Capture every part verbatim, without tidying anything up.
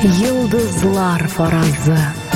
Йолдызлар фаразы.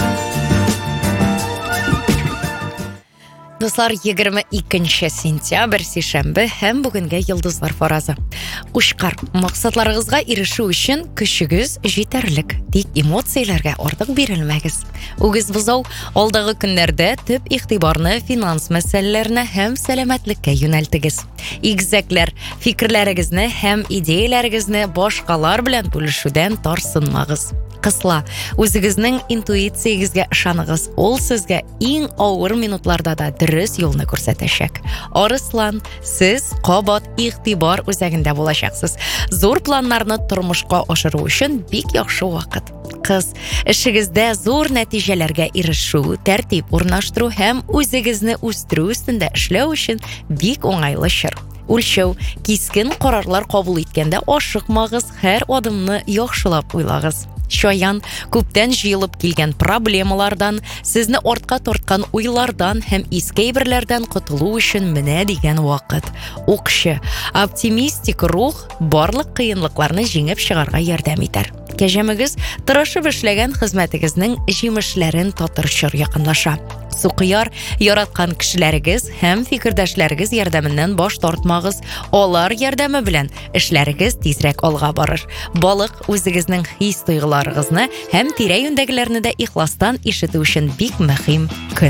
Достар, егерме икенче сентябрь сишәмбе һәм бүгенге йолдызлар фаразы. Ушкар, максатларыгызга ирешү өчен көчегез җитәрлек, тик эмоцияләргә артык бирелмәгез. Үгез бузау алдагы көннәрдә төп игътибарны финанс мәсьәләләренә һәм сәламәтлеккә юнәлтегез. Игезәкләр, фикерләрегезне һәм идеяләрегезне башкалар белән бүлешүдән тарсынмагыз. Кысла, үзегезнең интуициягезгә ышаныгыз. Ул сезгә иң авыр минутларда да дөрес юлны күрсәтәчәк. Арыслан, сез кабат игътибар үзәгендә булачаксыз. Зур планнарны тормышка ашыру өчен бик яхшы вакыт. Кыз, эшегездә зур нәтиҗәләргә ирешү, тәртип урнаштыру һәм үзегезне үстерү өстендә эшләү өчен бик уңайлы чор. Үлчәү, кискен карарлар кабул иткәндә ашыкмагыз, һәр адымны яхшылап уйлагыз. Шаян, күптән җыелып килгән проблемалардан, сезне артка тарткан уйлардан һәм иске әйберләрдән котылу өчен менә дигән вакыт. Укчы, оптимистик рух барлык кыенлыкларны җиңеп чыгарга ярдәм итәр. Кәҗәмегез тырышып эшләгән хезмәтегезнең җимешләрен татырчыр якынлаша. Сукыяр, яраткан кешеләрегез һәм фикердәшләрегез ярдәменнән баш тартмагыз. Алар ярдәме белән эшләрегез тизрәк алга барыр. Балык, үзегезнең хис тойгыларыгызны һәм тирә-юньдәгеләрне дә ихластан ишетү өчен бик мөһим көн.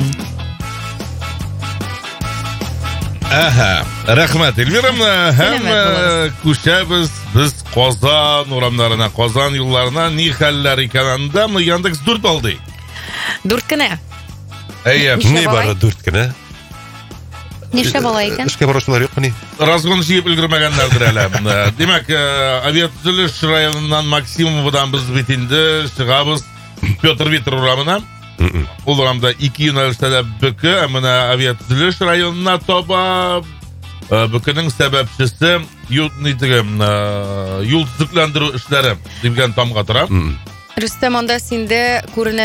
Аха, рәхмәт, Эльвира, һәм күчәбез без Казан урамнарына, Казан юлларына ни хәлләр икәнен дә Яндекс дүрт алды. Дүрт кенә. Әйе, не бары дүрт кенә. Нишләп алай икән? Эшкә баручылар юкмы ни? Разгон җыеп өлгермәгәннәрдер әле. Димәк, авиатөзелеш районыннан Максимовдан без бит инде чыгабыз Петр Витер урамына. Ул урамда ике юнәлештә дә Бөке, менә авиатөзелеш районына таба Бөкенең сәбәпчесе юл төзекләндерү эшләре дигән тамга тора. Рөстәм, анда синде күренә